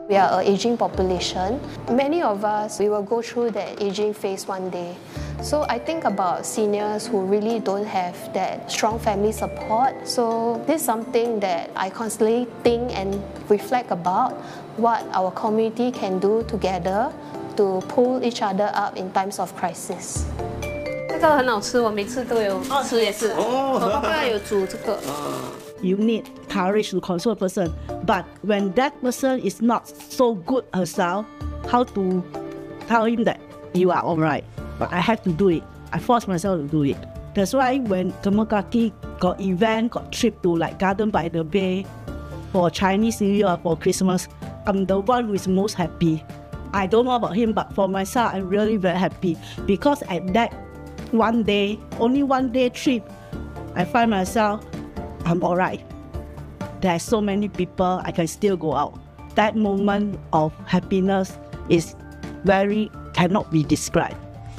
We are an aging population. Many of us, we will go through that aging phase one day. So I think about seniors who really don't have that strong family support. So this is something that I constantly think and reflect about what our community can do together to pull each other up in times of crisis. 这个很好吃，我每次都有吃也是。我爸爸有煮这个。 You need courage to console a person, but when that person is not so good herself, how to tell him that you are alright? But I have to do it. I force myself to do it. That's why when Kamakaki got event, got trip to like Garden by the Bay for Chinese New Year, for Christmas, I'm the one who is most happy. I don't know about him, but for myself, I'm really very happy because at that one day, only one day trip, I find myself, I'm alright. There are so many people, I can still go out. That moment of happiness is very, cannot be described.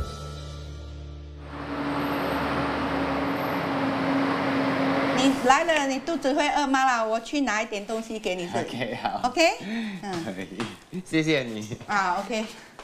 你来了，你肚子会饿吗啦？我去拿一点东西给你吃。 OK， 好。 OK， 可以，谢谢你。 啊 ，OK。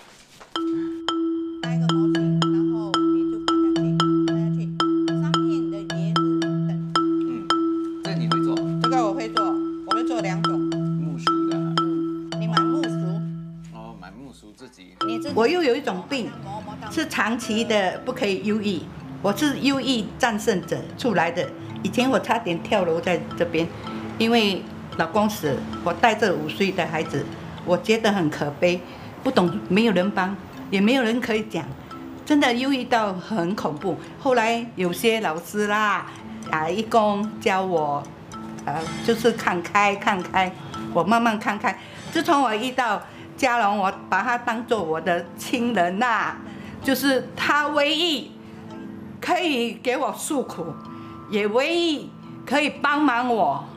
拿一个毛巾，然后你就放下去，上面的椰子等。 这你会做？ 这个我会做，我会做2种。 木薯的。 你买木薯。 哦，买木薯自己。 我又有一种病，是长期的不可以忧郁。我是忧郁战胜者出来的。以前我差点跳楼在这边，因为老公死，我带着5岁的孩子，我觉得很可悲，不懂，没有人帮，也没有人可以讲，真的忧郁到很恐怖。后来有些老师啦，义工教我，就是看开，我慢慢看开。自从我遇到嘉龙，我把他当做我的亲人呐，就是他唯一可以给我诉苦。也唯一可以帮忙我